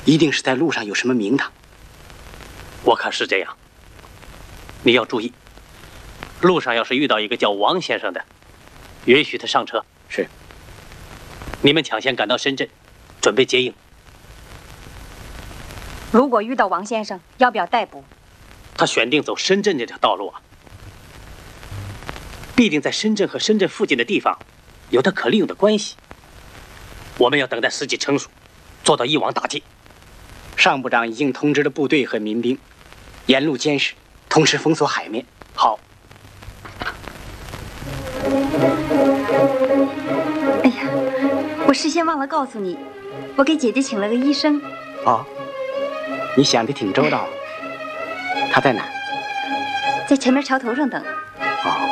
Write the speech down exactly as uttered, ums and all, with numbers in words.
一定是在路上有什么名堂。 我看是这样。你要注意，路上要是遇到一个叫王先生的，允许他上车。 是。 你们抢先赶到深圳，准备接应。 如果遇到王先生，要不要逮捕？ 他选定走深圳这条道路啊，必定在深圳和深圳附近的地方有他可利用的关系。我们要等待时机成熟，做到一网打尽。 上部长已经通知了部队和民兵，沿路监视，同时封锁海面。 好。 哎呀，我事先忘了告诉你，我给姐姐请了个医生。 哦，你想的挺周到。他在哪？ 在前面桥头上等。 哦。